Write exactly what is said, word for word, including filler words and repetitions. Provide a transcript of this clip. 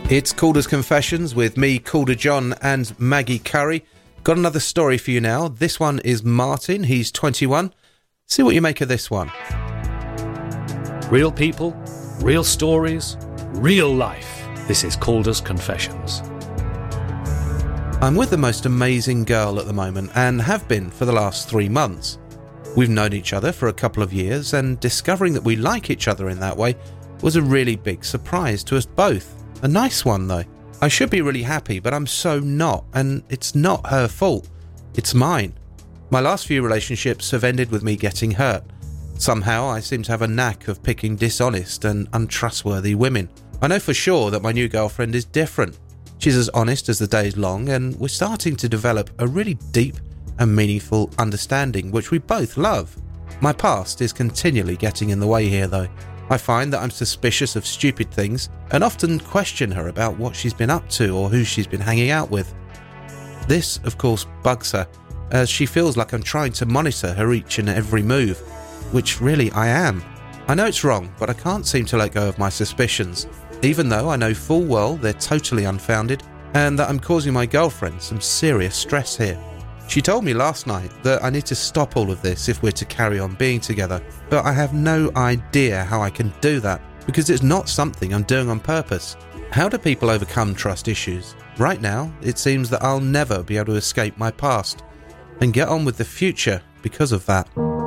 It's Calder's Confessions with me, Calder John, and Maggie Curry. Got another story for you now. This one is Martin. He's twenty-one. See what you make of this one. Real people, real stories, real life. This is Calder's Confessions. I'm with the most amazing girl at the moment and have been for the last three months. We've known each other for a couple of years, and discovering that we like each other in that way was a really big surprise to us both. A nice one, though. I should be really happy, but I'm so not, and it's not her fault. It's mine. My last few relationships have ended with me getting hurt. Somehow, I seem to have a knack of picking dishonest and untrustworthy women. I know for sure that my new girlfriend is different. She's as honest as the day is long, and we're starting to develop a really deep and meaningful understanding, which we both love. My past is continually getting in the way here, though. I find that I'm suspicious of stupid things and often question her about what she's been up to or who she's been hanging out with. This, of course, bugs her, as she feels like I'm trying to monitor her each and every move, which really I am. I know it's wrong, but I can't seem to let go of my suspicions, even though I know full well they're totally unfounded and that I'm causing my girlfriend some serious stress here. She told me last night that I need to stop all of this if we're to carry on being together, but I have no idea how I can do that, because it's not something I'm doing on purpose. How do people overcome trust issues? Right now, it seems that I'll never be able to escape my past and get on with the future because of that.